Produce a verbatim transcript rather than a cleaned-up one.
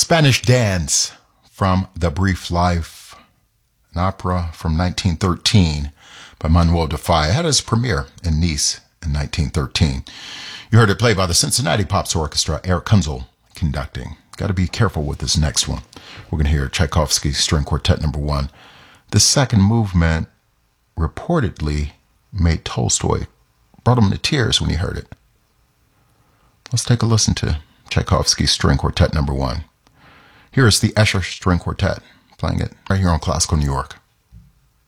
Spanish Dance from The Brief Life, an opera from nineteen thirteen by Manuel de Falla. It had its premiere in Nice in nineteen thirteen. You heard it played by the Cincinnati Pops Orchestra, Eric Kunzel conducting. Got to be careful with this next one. We're going to hear Tchaikovsky String Quartet number one. The second movement reportedly made Tolstoy, brought him to tears when he heard it. Let's take a listen to Tchaikovsky String Quartet number one. Here is the Escher String Quartet, playing it right here on Classical New York.